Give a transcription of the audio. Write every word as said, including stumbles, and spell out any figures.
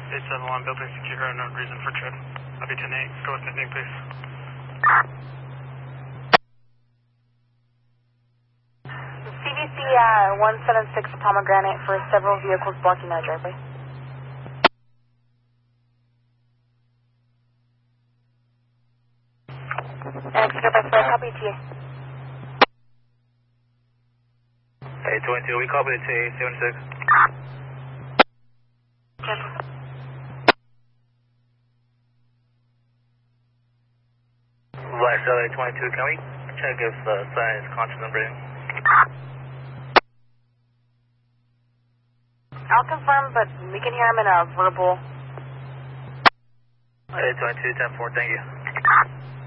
eight seven one, building secure, unknown reason for trip. Copy ten eight, go with anything, please. C D C uh, one seven six Pomegranate for several vehicles blocking our driveway. Exeter by flight, copy T A. eight twenty-two, we copy T A seventy-six. Black Cell eight twenty-two, can we check if the uh, sign is constant number in? I'll confirm, but we can hear him in a verbal. eight twenty-two, ten four, thank you.